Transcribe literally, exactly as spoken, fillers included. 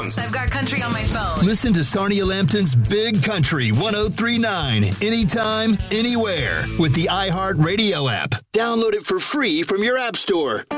headphones. I've got country on my phone. Listen to Sarnia Lambton's Big Country one oh three point nine anytime, anywhere with the iHeartRadio app. Download it for free from your app store.